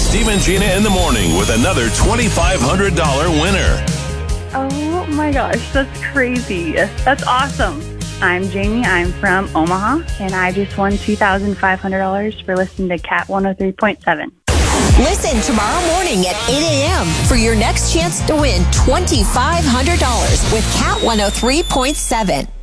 Steve and Gina in the morning with another $2,500 winner. Oh my gosh, that's crazy. That's awesome. I'm Jamie. I'm from Omaha, and I just won $2,500 for listening to Cat 103.7. Listen tomorrow morning at 8 a.m. for your next chance to win $2,500 with Cat 103.7.